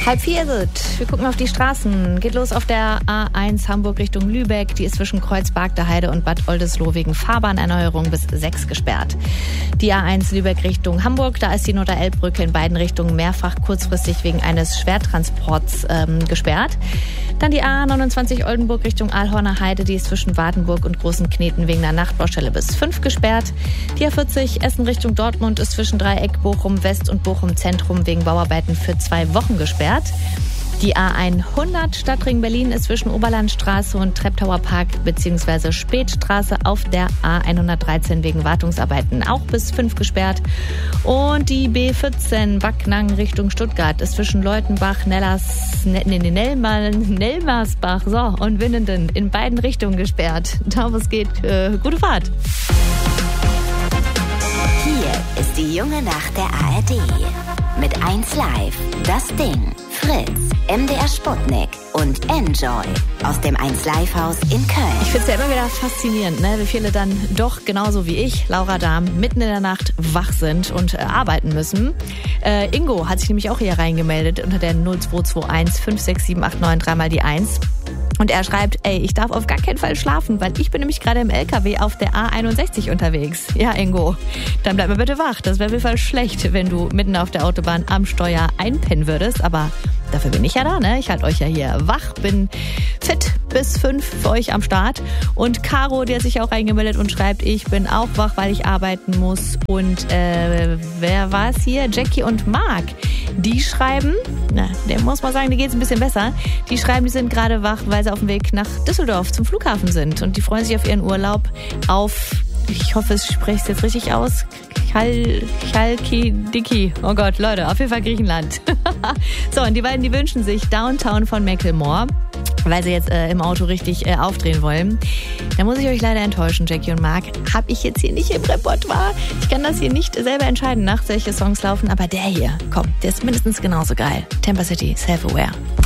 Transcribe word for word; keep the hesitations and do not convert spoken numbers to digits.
Halb vier ist es. Wir gucken auf die Straßen. Geht los auf der A eins Hamburg Richtung Lübeck. Die ist zwischen Kreuzberg der Heide und Bad Oldesloe wegen Fahrbahnerneuerung bis sechs gesperrt. Die A eins Lübeck Richtung Hamburg, da ist die Notter-Elb-Brücke in beiden Richtungen mehrfach kurzfristig wegen eines Schwertransports ähm, gesperrt. Dann die A neunundzwanzig Oldenburg Richtung Aalhorner Heide, die ist zwischen Wartenburg und Großen Kneten wegen einer Nachtbaustelle bis fünf gesperrt. Die A vierzig Essen Richtung Dortmund ist zwischen Dreieck Bochum West und Bochum Zentrum wegen Bauarbeiten für zwei Wochen gesperrt. Die A hundert Stadtring Berlin ist zwischen Oberlandstraße und Treptower Park bzw. Spätstraße auf der A hundertdreizehn wegen Wartungsarbeiten auch bis fünf gesperrt. Und die B vierzehn Backnang Richtung Stuttgart ist zwischen Leutenbach, Nellers, nee, nee, Nellmar, Nellmarsbach so, und Winnenden in beiden Richtungen gesperrt. Da wo es geht, äh, gute Fahrt. Hier ist die junge Nacht der A R D. Mit eins Live, Das Ding, Fritz, M D R Sputnik und Enjoy aus dem eins Live Haus in Köln. Ich finde es ja immer wieder faszinierend, ne? Wie viele dann doch genauso wie ich, Laura Dahm, mitten in der Nacht wach sind und äh, arbeiten müssen. Äh, Ingo hat sich nämlich auch hier reingemeldet unter der null zwei zwei eins fünf sechs sieben acht neun drei mal die eins. Und er schreibt, ey, ich darf auf gar keinen Fall schlafen, weil ich bin nämlich gerade im L K W auf der A einundsechzig unterwegs. Ja, Ingo, dann bleib mal bitte wach. Das wäre auf jeden Fall schlecht, wenn du mitten auf der Autobahn am Steuer einpennen würdest. Aber dafür bin ich ja da, ne? Ich halte euch ja hier wach, bin fit bis fünf für euch am Start. Und Caro, der hat sich auch reingemeldet und schreibt, ich bin auch wach, weil ich arbeiten muss. Und äh, wer war es hier? Jackie und Marc. Die schreiben, na, der muss mal sagen, die geht's ein bisschen besser. Die schreiben, die sind gerade wach, weil sie auf dem Weg nach Düsseldorf zum Flughafen sind. Und die freuen sich auf ihren Urlaub auf, ich hoffe, ich spreche es jetzt richtig aus, Chal, Chalkidiki. Oh Gott, Leute, auf jeden Fall Griechenland. So, und die beiden, die wünschen sich Downtown von Macklemore, weil sie jetzt äh, im Auto richtig äh, aufdrehen wollen. Da muss ich euch leider enttäuschen, Jackie und Marc. Habe ich jetzt hier nicht im Repertoire. Ich kann das hier nicht selber entscheiden, nachts welche Songs laufen. Aber der hier, komm, der ist mindestens genauso geil. Tampa City, Self-Aware.